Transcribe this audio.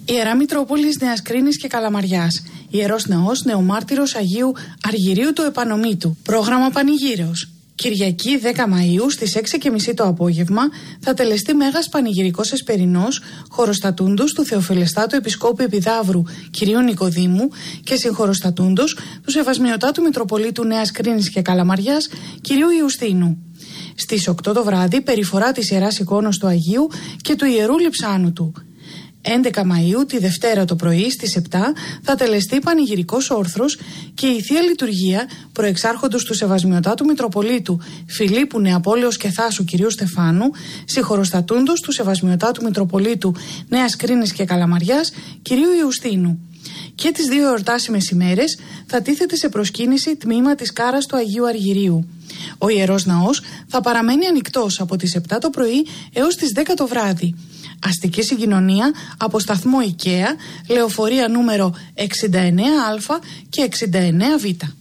Ιερά Μητρόπολης Νέας Κρίνης και Καλαμαριάς. Ιερός Ναός Νεομάρτυρος Αγίου Αργυρίου του Επανομήτου. Πρόγραμμα Πανηγύρεως. Κυριακή 10 Μαΐου στις 6:30 το απόγευμα θα τελεστεί Μέγας Πανηγυρικός Εσπερινός χοροστατούντος του Θεοφιλεστάτου Επισκόπου Επιδαύρου Κυρίου Νικοδήμου και συγχοροστατούντος του Σεβασμιωτάτου Μητροπολίτου Νέας Κρίνης και Καλαμαριάς Κυρίου Ιουστίνου. Στις 8 το βράδυ περιφορά της Ιεράς Εικόνος του Αγίου και του Ιερού Λειψάνου του. 11 Μαΐου τη Δευτέρα το πρωί στις 7 θα τελεστεί πανηγυρικός όρθρος και η Θεία Λειτουργία προεξάρχοντος του Σεβασμιωτάτου Μητροπολίτου Φιλίππου Νεαπόλεως και Θάσου Κυρίου Στεφάνου, συγχοροστατούντος του Σεβασμιωτάτου Μητροπολίτου Νέας Κρίνης και Καλαμαριάς Κυρίου Ιουστίνου. Και τις δύο εορτάσιμες ημέρες θα τίθεται σε προσκύνηση τμήμα της κάρας του Αγίου Αργυρίου. Ο Ιερός Ναός θα παραμένει ανοιχτός από τις 7 το πρωί έως τις 10 το βράδυ. Αστική συγκοινωνία από σταθμό IKEA, λεωφορεία νούμερο 69Α και 69Β.